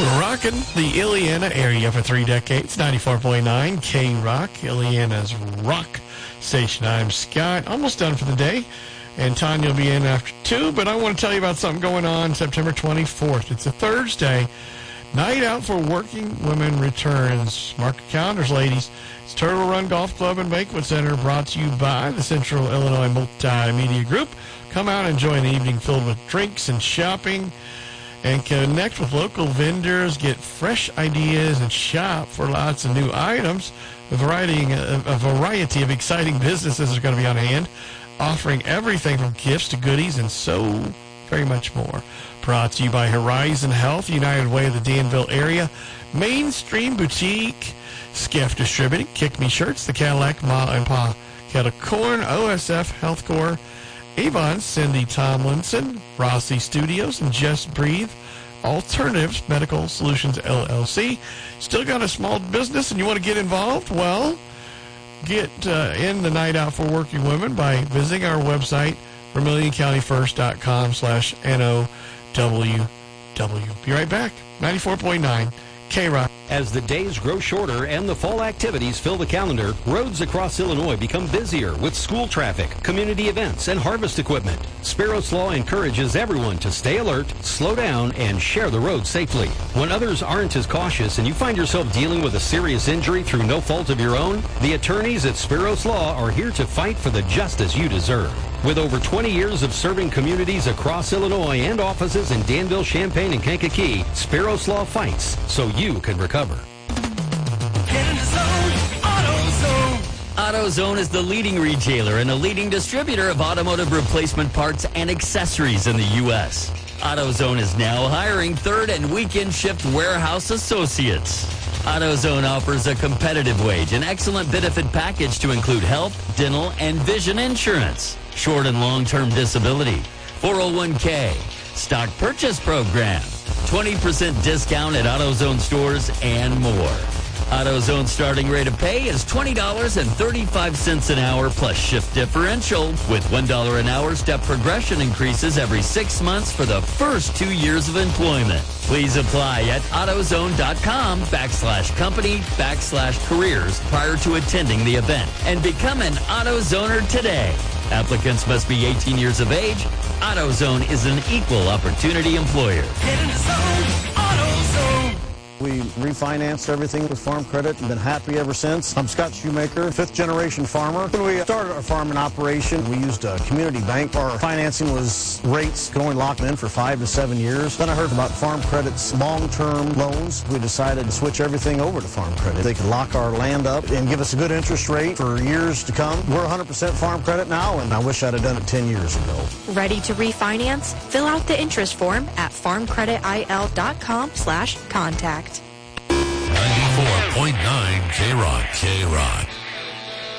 Rocking the Illiana area for 3 decades. 94.9 K-Rock, Illiana's rock station. I'm Scott, almost done for the day. And Tanya will be in after 2, but I want to tell you about something going on September 24th. It's a Thursday. Night Out for Working Women returns. Mark your calendars, ladies. It's Turtle Run Golf Club and Banquet Center, brought to you by the Central Illinois Multimedia Group. Come out and enjoy an evening filled with drinks and shopping, and connect with local vendors, get fresh ideas, and shop for lots of new items. A variety of exciting businesses are going to be on hand, offering everything from gifts to goodies and so very much more. Brought to you by Horizon Health, United Way of the Danville area, Mainstream Boutique, Skiff Distributing, Kick Me Shirts, the Cadillac Ma and Pa Kettle Corn, OSF Health Corps, Avon, Cindy Tomlinson, Rossi Studios, and Just Breathe, Alternatives Medical Solutions, LLC. Still got a small business and you want to get involved? Well, get in the Night Out for Working Women by visiting our website, VermilionCountyFirst.com/NOWW. Be right back. 94.9 K-Rock. As the days grow shorter and the fall activities fill the calendar, roads across Illinois become busier with school traffic, community events, and harvest equipment. Spiros Law encourages everyone to stay alert, slow down, and share the road safely. When others aren't as cautious and you find yourself dealing with a serious injury through no fault of your own, the attorneys at Spiros Law are here to fight for the justice you deserve. With over 20 years of serving communities across Illinois and offices in Danville, Champaign, and Kankakee, Spiros Law fights so you can recover. Get in the zone, AutoZone. AutoZone is the leading retailer and a leading distributor of automotive replacement parts and accessories in the U.S. AutoZone is now hiring third and weekend shift warehouse associates. AutoZone offers a competitive wage and excellent benefit package to include health, dental, and vision insurance, short and long-term disability, 401k, stock purchase program, 20% discount at AutoZone stores, and more. AutoZone's starting rate of pay is $20.35 an hour plus shift differential, with $1 an hour step progression increases every 6 months for the first 2 years of employment. Please apply at AutoZone.com/company/careers prior to attending the event and become an AutoZoner today. Applicants must be 18 years of age. AutoZone is an equal opportunity employer. Get in the zone, AutoZone. We refinanced everything with Farm Credit and been happy ever since. I'm Scott Shoemaker, 5th-generation farmer. When we started our farming operation, we used a community bank. Our financing was rates could only lock them in for 5 to 7 years. Then I heard about Farm Credit's long-term loans. We decided to switch everything over to Farm Credit. They could lock our land up and give us a good interest rate for years to come. We're 100% Farm Credit now, and I wish I'd have done it 10 years ago. Ready to refinance? Fill out the interest form at farmcreditil.com/contact. 94.9 K-Rock.